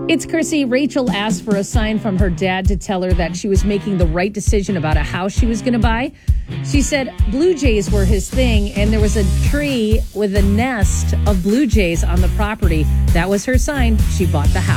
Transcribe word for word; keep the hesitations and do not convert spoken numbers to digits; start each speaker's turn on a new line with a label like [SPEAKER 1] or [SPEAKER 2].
[SPEAKER 1] It's Chrissy. Rachel asked for a sign from her dad to tell her that she was making the right decision about a house she was going to buy. She said blue jays were his thing, and there was a tree with a nest of blue jays on the property. That was her sign. She bought the house.